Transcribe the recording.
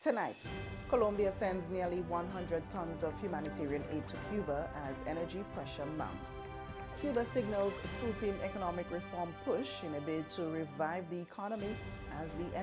Tonight, Colombia sends nearly 100 tons of humanitarian aid to Cuba as energy pressure mounts. Cuba signals sweeping economic reform push in a bid to revive the economy as the